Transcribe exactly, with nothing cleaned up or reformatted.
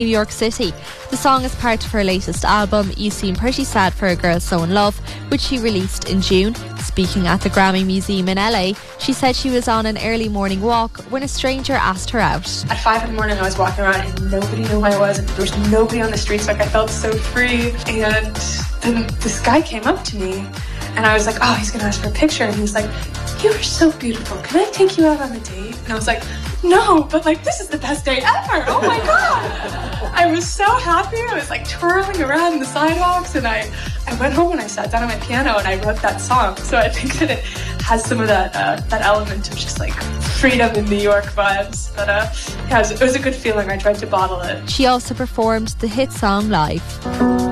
New York City. The song is part of her latest album, You Seem Pretty Sad for a Girl So in Love, which she released in June. Speaking at the Grammy Museum in L A, she said she was on an early morning walk when a stranger asked her out. At five in the morning I was walking around and nobody knew who I was, and there was nobody on the streets, like I felt so free. And then this guy came up to me and I was like, oh, he's gonna ask for a picture, and he was like, you are so beautiful, can I take you out on a date? And I was like, no, but like this is the best day ever, oh my god. I was so happy. I was like twirling around the sidewalks, and I, I went home and I sat down on my piano and I wrote that song. So I think that it has some of that uh, that element of just like freedom in New York vibes. But uh, yeah, it was, it was a good feeling. I tried to bottle it. She also performed the hit song live.